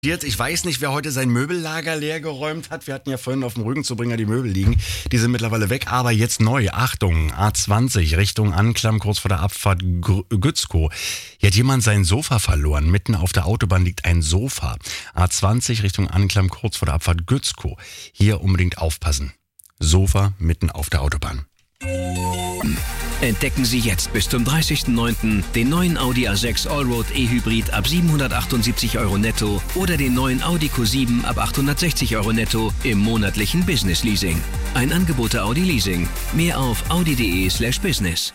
Jetzt, ich weiß nicht, wer heute sein Möbellager leer geräumt hat. Wir hatten ja vorhin auf dem Rügenzubringer die Möbel liegen. Die sind mittlerweile weg, aber jetzt neu. Achtung, A20 Richtung Anklam, kurz vor der Abfahrt Gützkow. Hier hat jemand sein Sofa verloren. Mitten auf der Autobahn liegt ein Sofa. A20 Richtung Anklam, kurz vor der Abfahrt Gützkow. Hier unbedingt aufpassen. Sofa mitten auf der Autobahn. Entdecken Sie jetzt bis zum 30.09. den neuen Audi A6 Allroad E-Hybrid ab 778 € netto oder den neuen Audi Q7 ab 860 € netto im monatlichen Business Leasing. Ein Angebot der Audi Leasing. Mehr auf audi.de/business.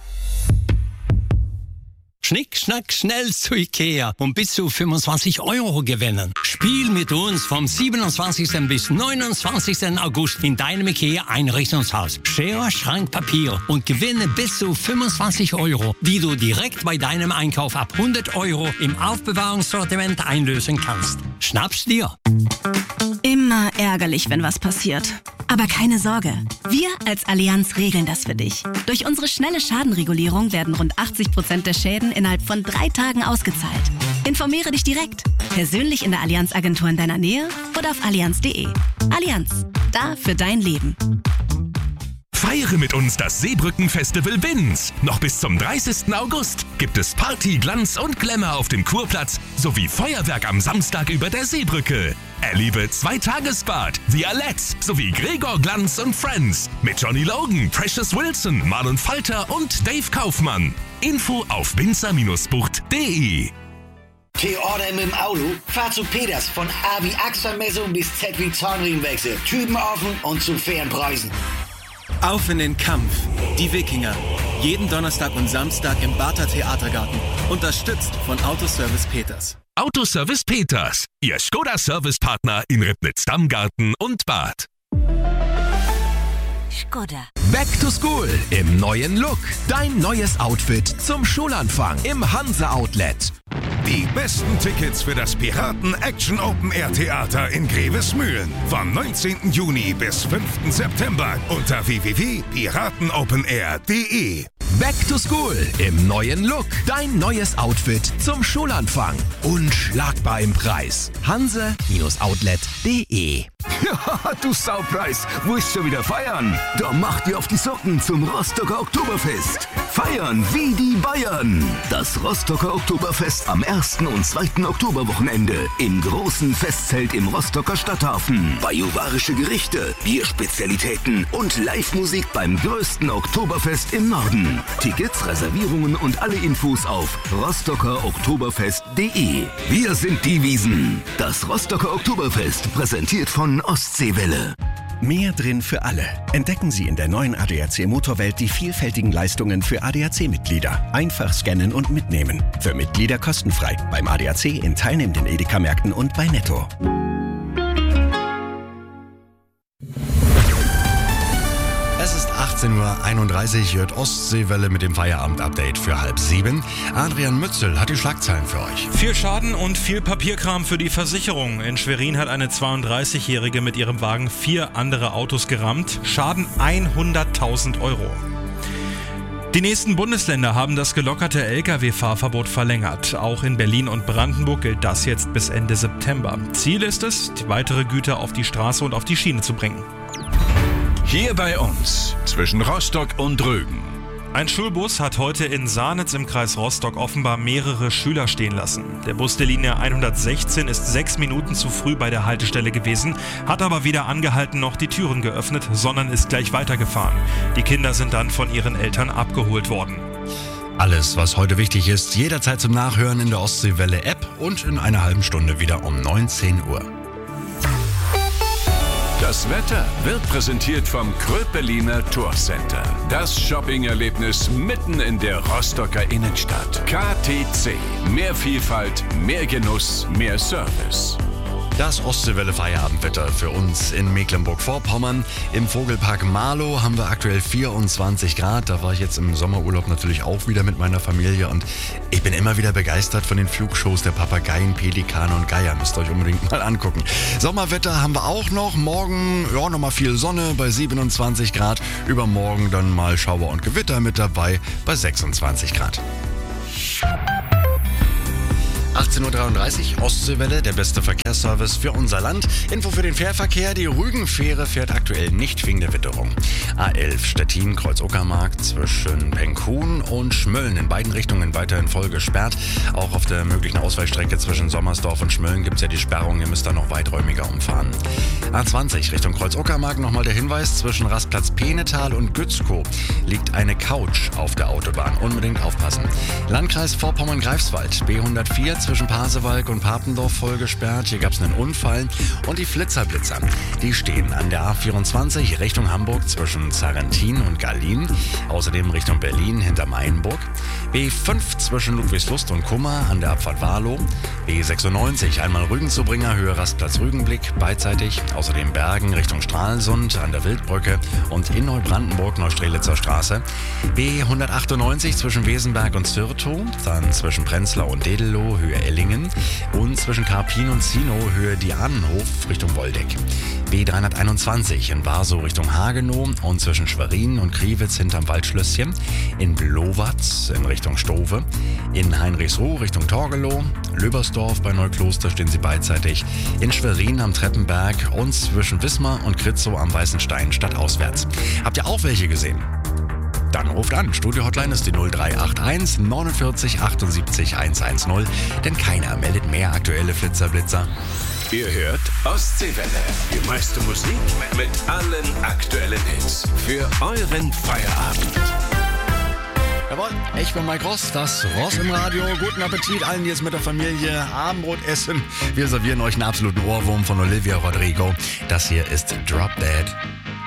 Schnick, schnack, schnell zu Ikea und bis zu 25 € gewinnen. Spiel mit uns vom 27. bis 29. August in deinem Ikea-Einrichtungshaus. Schere, Schrank, Papier und gewinne bis zu 25 €, die du direkt bei deinem Einkauf ab 100 € im Aufbewahrungssortiment einlösen kannst. Schnapp's dir! Immer ärgerlich, wenn was passiert. Aber keine Sorge, wir als Allianz regeln das für dich. Durch unsere schnelle Schadenregulierung werden rund 80% der Schäden innerhalb von 3 Tagen ausgezahlt. Informiere dich direkt, persönlich in der Allianz-Agentur in deiner Nähe oder auf allianz.de. Allianz, da für dein Leben. Feiere mit uns das Seebrücken-Festival Binz. Noch bis zum 30. August gibt es Party, Glanz und Glamour auf dem Kurplatz sowie Feuerwerk am Samstag über der Seebrücke. Erlebe 2-Tagesbad, The Alex sowie Gregor Glanz und Friends mit Johnny Logan, Precious Wilson, Marlon Falter und Dave Kaufmann. Info auf binzer-bucht.de. T-Order mit dem Auto? Fahr zu Peters von A wie Achselmessung bis Z wie Zahnriemenwechsel. Typen offen und zu fairen Preisen. Auf in den Kampf. Die Wikinger. Jeden Donnerstag und Samstag im Barther Theatergarten. Unterstützt von Autoservice Peters. Autoservice Peters, Ihr Skoda-Servicepartner in Ribnitz-Dammgarten und Bad. Skoda. Back to School im neuen Look. Dein neues Outfit zum Schulanfang im Hansa Outlet. Die besten Tickets für das Piraten Action Open Air Theater in Grevesmühlen vom 19. Juni bis 5. September unter www.piratenopenair.de. Back to School im neuen Look. Dein neues Outfit zum Schulanfang. Unschlagbar im Preis. hanse-outlet.de. Ja, du Saupreis, willst schon wieder feiern? Da mach dir auf die Socken zum Rostocker Oktoberfest. Feiern wie die Bayern. Das Rostocker Oktoberfest am 1. und 2. Oktoberwochenende im großen Festzelt im Rostocker Stadthafen. Bajuwarische Gerichte, Bierspezialitäten und Live-Musik beim größten Oktoberfest im Norden. Tickets, Reservierungen und alle Infos auf rostockeroktoberfest.de. Wir sind die Wiesen. Das Rostocker Oktoberfest präsentiert von Ostseewelle. Mehr drin für alle. Entdecken Sie in der neuen ADAC Motorwelt die vielfältigen Leistungen für ADAC-Mitglieder. Einfach scannen und mitnehmen. Für Mitglieder kostenfrei. Beim ADAC in teilnehmenden Edeka-Märkten und bei Netto. Es ist 18:31 Uhr, hört Ostseewelle mit dem Feierabend-Update für 6:30. Adrian Mützel hat die Schlagzeilen für euch. Viel Schaden und viel Papierkram für die Versicherung. In Schwerin hat eine 32-Jährige mit ihrem Wagen 4 andere Autos gerammt. Schaden 100.000 €. Die nächsten Bundesländer haben das gelockerte Lkw-Fahrverbot verlängert. Auch in Berlin und Brandenburg gilt das jetzt bis Ende September. Ziel ist es, weitere Güter auf die Straße und auf die Schiene zu bringen. Hier bei uns, zwischen Rostock und Rügen. Ein Schulbus hat heute in Sarnitz im Kreis Rostock offenbar mehrere Schüler stehen lassen. Der Bus der Linie 116 ist 6 Minuten zu früh bei der Haltestelle gewesen, hat aber weder angehalten noch die Türen geöffnet, sondern ist gleich weitergefahren. Die Kinder sind dann von ihren Eltern abgeholt worden. Alles, was heute wichtig ist, jederzeit zum Nachhören in der Ostseewelle-App und in einer halben Stunde wieder um 19 Uhr. Das Wetter wird präsentiert vom Kröpeliner Tourcenter. Das Shopping-Erlebnis mitten in der Rostocker Innenstadt. KTC. Mehr Vielfalt, mehr Genuss, mehr Service. Das Ostseewelle-Feierabendwetter für uns in Mecklenburg-Vorpommern. Im Vogelpark Marlow haben wir aktuell 24 Grad. Da war ich jetzt im Sommerurlaub natürlich auch wieder mit meiner Familie und ich bin immer wieder begeistert von den Flugshows der Papageien, Pelikane und Geier. Müsst ihr euch unbedingt mal angucken. Sommerwetter haben wir auch noch. Morgen nochmal viel Sonne bei 27 Grad. Übermorgen dann mal Schauer und Gewitter mit dabei bei 26 Grad. 17.33 Uhr, Ostseewelle, der beste Verkehrsservice für unser Land. Info für den Fährverkehr, die Rügenfähre fährt aktuell nicht wegen der Witterung. A11 Stettin, Kreuz-Uckermark zwischen Penkhuhn und Schmölln in beiden Richtungen weiterhin voll gesperrt. Auch auf der möglichen Ausweichstrecke zwischen Sommersdorf und Schmölln gibt es ja die Sperrung, ihr müsst da noch weiträumiger umfahren. A20 Richtung Kreuz-Uckermark, nochmal der Hinweis, zwischen Rastplatz Peenetal und Gützkow liegt eine Couch auf der Autobahn. Unbedingt aufpassen. Landkreis Vorpommern-Greifswald, B104 zwischen Pasewalk und Papendorf voll gesperrt. Hier gab es einen Unfall. Und die Flitzerblitzer, die stehen an der A24 Richtung Hamburg zwischen Sarrentin und Gallin. Außerdem Richtung Berlin hinter Mainburg. B5 zwischen Ludwigslust und Kummer an der Abfahrt Warlow. B96 einmal Rügen-Zubringer, Höhe Rastplatz Rügenblick, beidseitig. Außerdem Bergen Richtung Stralsund an der Wildbrücke und in Neubrandenburg Neustrelitzer Straße. B198 zwischen Wesenberg und Zürtow, dann zwischen Prenzlau und Dedelow, Höhe Ellingen und zwischen Karpin und Zinow, Höhe Dianenhof Richtung Woldeck. B321 in Warsow Richtung Hagenow und zwischen Schwerin und Kriwitz hinterm Waldschlösschen, in Blowatz in Richtung Stove, in Heinrichsruh Richtung Torgelow, Löbersdorf bei Neukloster stehen sie beidseitig, in Schwerin am Treppenberg und zwischen Wismar und Kritzow am Weißen Stein stadtauswärts. Habt ihr auch welche gesehen? Dann ruft an. Studio-Hotline ist die 0381 49 78 110, denn keiner meldet mehr aktuelle Flitzerblitzer. Ihr hört Ostseewelle. Die meiste Musik mit allen aktuellen Hits. Für euren Feierabend. Jawohl, ich bin Mike Ross, das Ross im Radio. Guten Appetit allen, die jetzt mit der Familie Abendbrot essen. Wir servieren euch einen absoluten Ohrwurm von Olivia Rodrigo. Das hier ist Drop Dead.